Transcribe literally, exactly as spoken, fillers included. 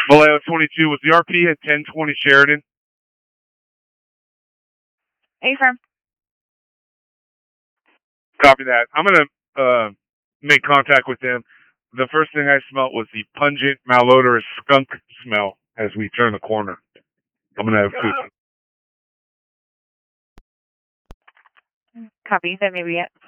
Vallejo twenty-two with the R P at ten twenty Sheridan. A-firm. Copy that. I'm going to uh, make contact with them. The first thing I smelled was the pungent, malodorous skunk smell as we turn the corner. I'm going to have food. Copy. That may be it.